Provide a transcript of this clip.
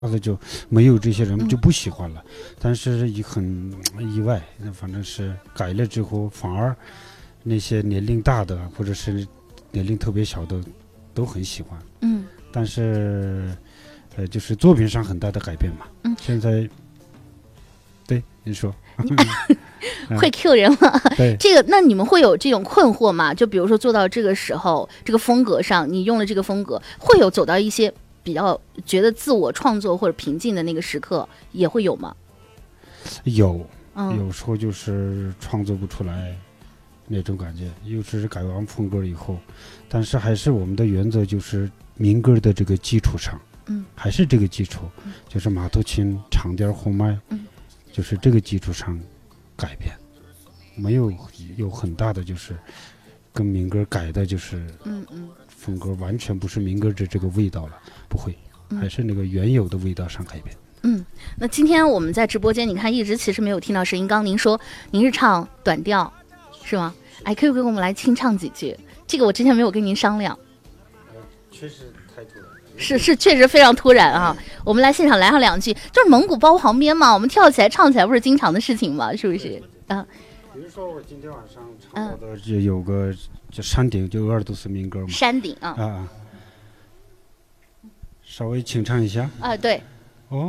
的就没有这些人就不喜欢了，但是也很意外，反正是改了之后，反而那些年龄大的或者是年龄特别小的都很喜欢。但是就是作品上很大的改变嘛。现在对你说会 Q 人了。 对， 这个那你们会有这种困惑吗？就比如说做到这个时候，这个风格上，你用了这个风格，会有走到一些比较觉得自我创作或者瓶颈的那个时刻，也会有吗？ 有时候就是创作不出来那种感觉，又是改完风格以后，但是还是我们的原则就是民歌的这个基础上，还是这个基础，就是马头琴、长调、红麦，就是这个基础上改变，没有很大的就是跟民歌改的，就是风格完全不是民歌的这个味道了，不会，还是那个原有的味道上改变。 那今天我们在直播间，你看一直其实没有听到声音。刚您说您是唱短调，是吗？哎，可以给我们来清唱几句？这个我之前没有跟您商量。 确实太突然了。 是，确实非常突然啊！我们来现场来上两句，就是蒙古包旁边嘛，我们跳起来唱起来不是经常的事情吗？是不是？ 比如说我今天晚上唱到的就有个叫山顶，就鄂尔多斯民歌嘛。 山顶啊。 稍微清唱一下。 对。